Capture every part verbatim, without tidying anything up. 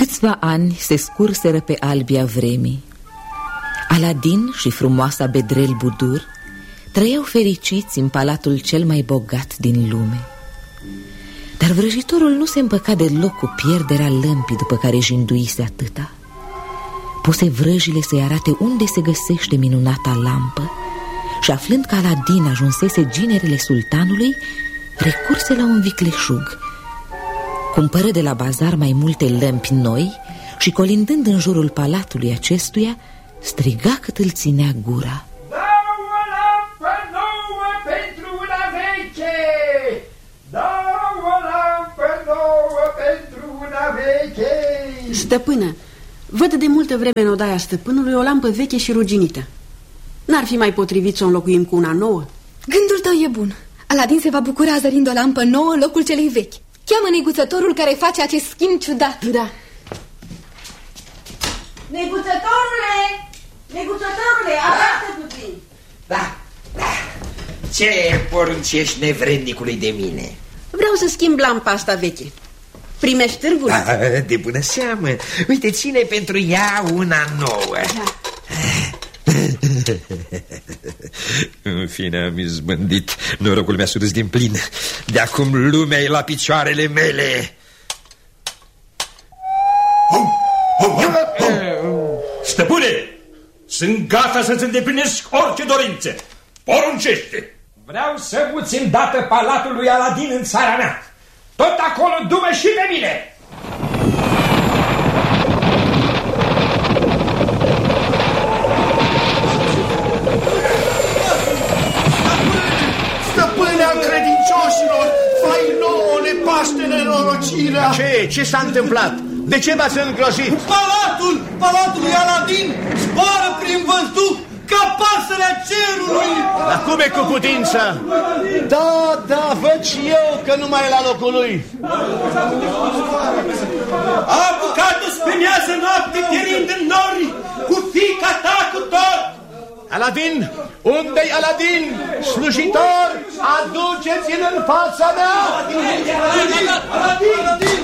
Câțiva ani se scurseră pe albia vremii. Aladin și frumoasa Bedrel Budur trăiau fericiți în palatul cel mai bogat din lume. Dar vrăjitorul nu se împăca deloc cu pierderea lămpii după care jinduise atâta. Puse vrăjile să-i arate unde se găsește minunata lampă și, aflând că Aladin ajunsese ginerele sultanului, recurse la un vicleșug. Cumpără de la bazar mai multe lămpi noi și, colindând în jurul palatului acestuia, striga cât îl ținea gura: Două lampă nouă pentru una veche! Două lampă nouă pentru una veche! Stăpână, văd de multă vreme în odaia stăpânului o lampă veche și ruginită. N-ar fi mai potrivit să o înlocuim cu una nouă? Gândul tău e bun. Aladin se va bucura zărind o lampă nouă în locul celei vechi. Cheamă neguțătorul care face acest schimb ciudat. Da. Neguțătorule! Neguțătorule, arată puțin. Da, da. Ce poruncești nevrednicului de mine? Vreau să schimb lampa asta veche. Primești târgul? Da, de bună seamă. Uite, ține pentru ea una nouă. Da. În fine am izbândit. Norocul mi-a surâs din plin. De acum lumea e la picioarele mele. Stăpâne, sunt gata să-ți îndeplinesc orice dorințe. Poruncește. Vreau să muți îndată palatul lui Aladin în țara mea. Tot acolo du-mă și pe mine. Stăpâne al credincioșilor, fai nouă nepaște nenorocirea. Ce? Ce s-a întâmplat? De ce v-ați îngrozit? Palatul, palatul lui Aladin zboară prin văzduh ca pasărea cerului. Dar cum e cu putință? Da, da, văd și eu că nu mai e la locul lui. A apucat-o spre miază noapte, pierind în nori, cu fiica ta cu tot. Aladin, unde-i Aladin? Slujitor, aduceți-l în fața mea! Aladin, Aladin,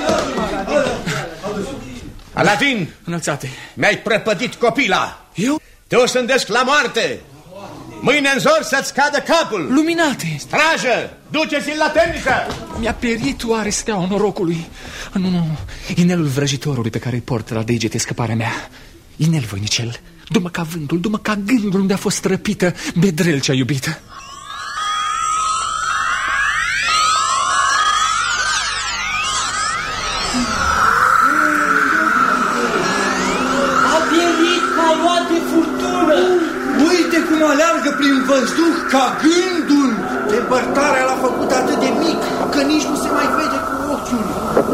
Aladin! Înălțate! Mi-ai prăpădit copila! Eu? Te o sândesc la moarte! Mâine în zor să-ți cadă capul! Luminate! Strajă! Duceți-l la temniță! Mi-a pierit oare steaua norocului? Nu, nu, inelul vrăjitorului pe care îi port la degete scăparea mea. Inel voinicel, du-mă ca vântul, du-mă ca gândul unde a fost răpită Bedrel cea iubită. A pierit ca luat de furtună. Uite cum aleargă prin văzduh ca gândul. Depărtarea l-a făcut atât de mic că nici nu se mai vede cu ochiul.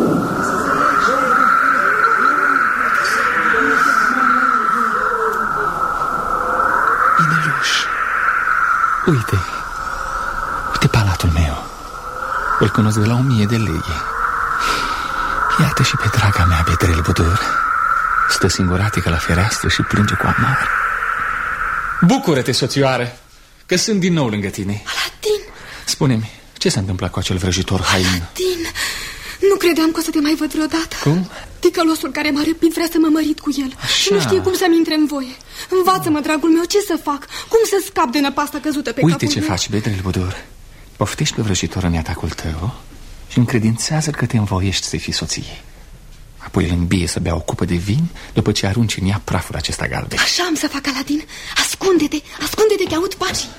Ineluș, uite, uite palatul meu. Îl cunosc de la o mie de leghe. Iată și pe draga mea Bedrel Budur. Stă singuratică la fereastră și plânge cu amar. Bucură-te, soțioară, că sunt din nou lângă tine. Aladin! Spune-mi, ce s-a întâmplat cu acel vrăjitor hain? Aladin! Nu credeam că o să te mai văd vreodată. Cum? Ticălosul care m-a răpit vrea să mă mărit cu el. Așa. Și nu știe cum să-mi intre în voie. Învață-mă, dragul meu, ce să fac? Cum să scap de năpasta căzută pe Uite capul ce meu? faci, Bedrel Budur. Poftești pe vrăjitor în atacul tău și încredințează că te învoiești să fii soție. Apoi îl îmbie să bea o cupă de vin după ce arunci în ea praful acesta galben. Așa am să fac, Aladin. Ascunde-te, ascunde-te că aud pașii.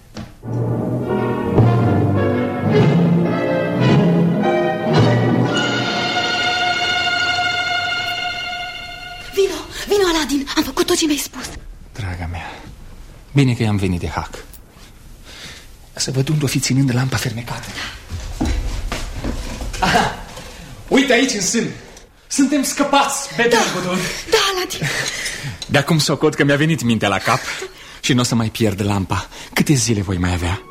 Vino, vino, Aladin, am făcut tot ce mi-ai spus. Draga mea, bine că i-am venit de hac. Să văd unde o fi ținând lampa fermecată. Aha, uite aici în sân. Suntem scăpați, Bedrel Budur. Da, Aladin. De acum socot că mi-a venit mintea la cap și nu o să mai pierd lampa. Câte zile voi mai avea?